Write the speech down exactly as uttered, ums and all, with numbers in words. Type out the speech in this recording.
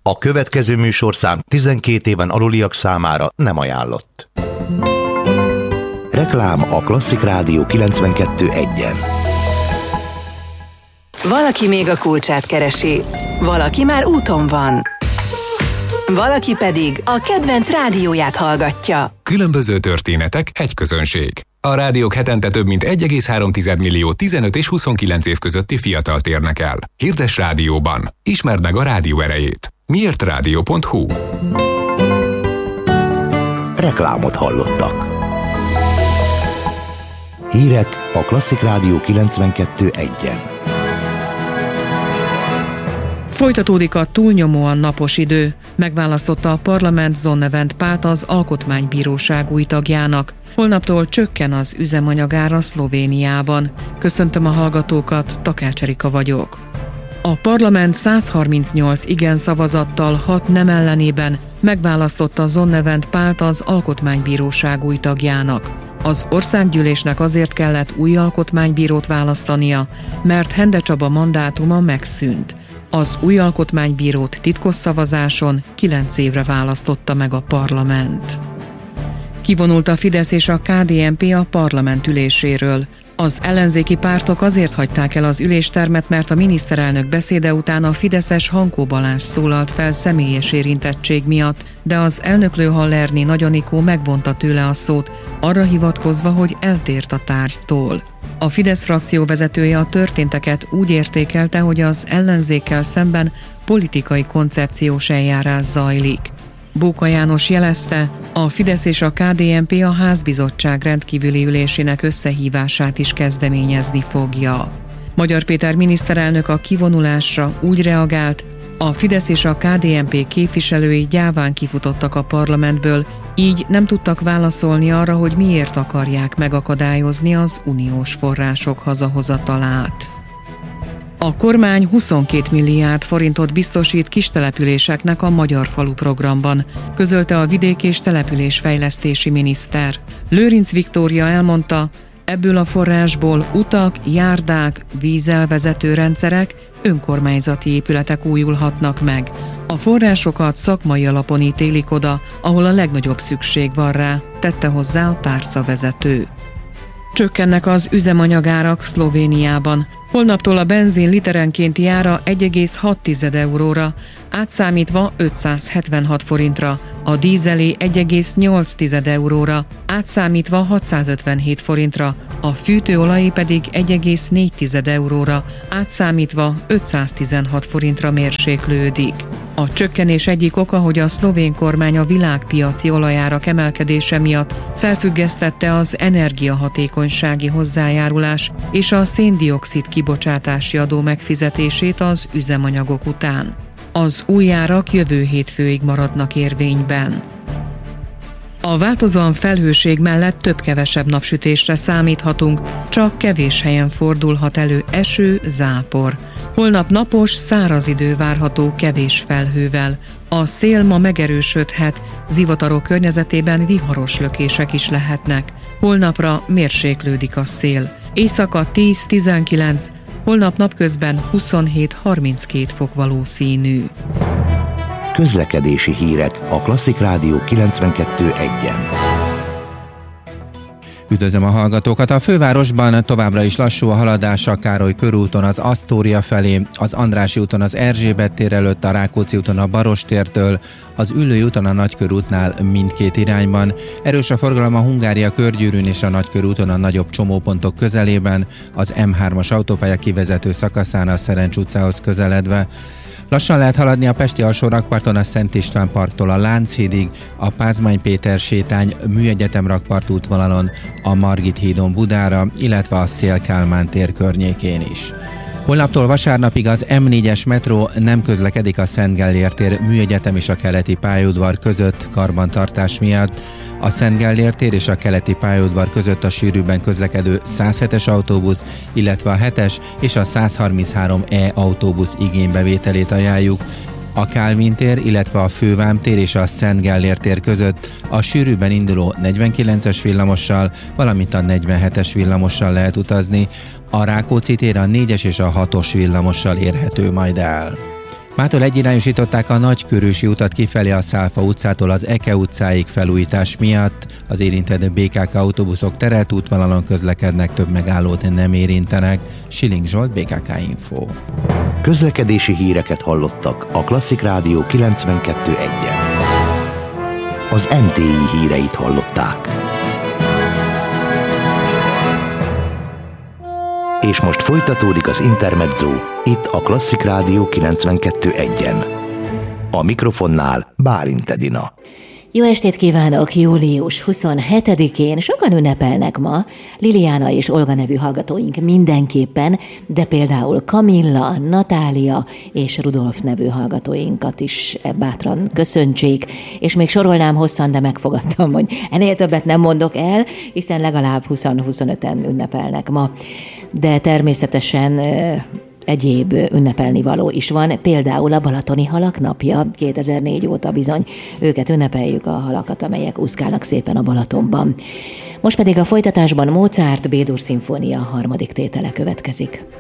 A következő műsorszám tizenkét éven aluliak számára nem ajánlott. Reklám a Klasszik Rádió kilencvenkettő egyen. Valaki még a kulcsát keresi, valaki már úton van, valaki pedig a kedvenc rádióját hallgatja. Különböző történetek, egy közönség. A rádiók hetente több mint egy egész három millió tizenöt és huszonkilenc év közötti fiatalt érnek el. Hirdess rádióban. Ismerd meg a rádió erejét. miért rádió pont hu. Reklámot hallottak. Hírek a Klasszik Rádió kilencvenkettő egyen. Folytatódik a túlnyomóan napos idő. Megválasztotta a parlament Zonnevent Pált az Alkotmánybíróság új tagjának. Holnaptól csökken az üzemanyagára Szlovéniában. Köszöntöm a hallgatókat, Takács Erika vagyok. A parlament száz harmincnyolc igen szavazattal, hat nem ellenében megválasztotta Zonnevent Pált az Alkotmánybíróság új tagjának. Az országgyűlésnek azért kellett új alkotmánybírót választania, mert Hende Csaba mandátuma megszűnt. Az új alkotmánybírót titkos szavazáson kilenc évre választotta meg a parlament. Kivonult a Fidesz és a ká dé en pé a parlament üléséről. Az ellenzéki pártok azért hagyták el az üléstermet, mert a miniszterelnök beszéde után a fideszes Hankó Balázs szólalt fel személyes érintettség miatt, de az elnöklő Hallerné Nagy Anikó megvonta tőle a szót, arra hivatkozva, hogy eltért a tárgytól. A Fidesz frakció vezetője a történteket úgy értékelte, hogy az ellenzékkel szemben politikai koncepciós eljárás zajlik. Bóka János jelezte, a Fidesz és a ká dé en pé a házbizottság rendkívüli ülésének összehívását is kezdeményezni fogja. Magyar Péter miniszterelnök a kivonulásra úgy reagált, a Fidesz és a ká dé en pé képviselői gyáván kifutottak a parlamentből, így nem tudtak válaszolni arra, hogy miért akarják megakadályozni az uniós források hazahozatalát. A kormány huszonkét milliárd forintot biztosít kistelepüléseknek a Magyar Falu programban, közölte a vidék- és településfejlesztési miniszter. Lőrinc Viktória elmondta, ebből a forrásból utak, járdák, vízelvezető rendszerek, önkormányzati épületek újulhatnak meg. A forrásokat szakmai alapon ítélik oda, ahol a legnagyobb szükség van rá, tette hozzá a tárcavezető. Csökkennek az üzemanyagárak Szlovéniában. Holnaptól a benzin literenkénti ára egy egész hat euróra, átszámítva ötszázhetvenhat forintra, a dízelé egy egész nyolc euróra, átszámítva hatszázötvenhét forintra, a fűtőolajé pedig egy egész négy euróra, átszámítva ötszáztizenhat forintra mérséklődik. A csökkenés egyik oka, hogy a szlovén kormány a világpiaci olajárak emelkedése miatt felfüggesztette az energiahatékonysági hozzájárulás és a széndioxid kibocsátási adó megfizetését az üzemanyagok után. Az új árak jövő hétfőig maradnak érvényben. A változóan felhőség mellett több-kevesebb napsütésre számíthatunk, csak kevés helyen fordulhat elő eső, zápor. Holnap napos, száraz idő várható kevés felhővel. A szél ma megerősödhet, zivatarok környezetében viharos lökések is lehetnek. Holnapra mérséklődik a szél. Éjszaka tíz-tizenkilenc, holnap napközben huszonhét-harminckét fok valószínű. Közlekedési hírek a Klasszik Rádió kilencvenkettő egyen. Üdvözlöm a hallgatókat! A fővárosban továbbra is lassú a haladás a Károly körúton az Asztória felé, az Andrássy úton az Erzsébet tér előtt, a Rákóczi úton a Barostértől, az Üllői úton a Nagykörútnál mindkét irányban. Erős a forgalom a Hungária körgyűrűn és a Nagykörúton a nagyobb csomópontok közelében, az em hármas autópálya kivezető szakaszán a Szerencs utcához közeledve. Lassan lehet haladni a pesti alsórakparton a Szent István parktól a Lánchídig, a Pázmány Péter sétány Műegyetem rakpart útvonalon, a Margit hídon Budára, illetve a Széll Kálmán tér környékén is. Holnaptól vasárnapig az em négyes metró nem közlekedik a Szent Gellért tér Műegyetem és a Keleti pályaudvar között karbantartás miatt. A Szent Gellért tér és a Keleti pályaudvar között a sűrűbben közlekedő száz hetes autóbusz, illetve a hetes és a száz harminchárom E autóbusz igénybevételét ajánljuk. A Kálvin tér, illetve a Fővám tér és a Szent Gellért tér között a sűrűbben induló negyvenkilences villamossal, valamint a negyvenhetes villamossal lehet utazni. A Rákóczi tér a négyes és a hatos villamossal érhető majd el. Mától egyirányosították a Nagykörösi utat kifelé a Szálfa utcától az Eke utcáig felújítás miatt. Az érintett bé ká ká autóbuszok terelt útvonalon közlekednek, több megállót nem érintenek. Siling Zsolt, bé ká ká Info. Közlekedési híreket hallottak a Klasszik Rádió kilencvenkettő egyen. Az em té i híreit hallották. És most folytatódik az Intermezzo, itt a Klasszik Rádió kilencvenkettő egyen. A mikrofonnál Bálint Edina. Jó estét kívánok! Július huszonhetedikén sokan ünnepelnek ma, Liliana és Olga nevű hallgatóink mindenképpen, de például Kamilla, Natália és Rudolf nevű hallgatóinkat is bátran köszöntsék, és még sorolnám hosszan, de megfogadtam, hogy ennél többet nem mondok el, hiszen legalább húsz-huszonöten ünnepelnek ma. De természetesen egyéb ünnepelnivaló is van, például a Balatoni Halak napja, kétezer-négy óta bizony őket ünnepeljük, a halakat, amelyek úszkálnak szépen a Balatonban. Most pedig a folytatásban Mozart B-dur szimfónia harmadik tétele következik.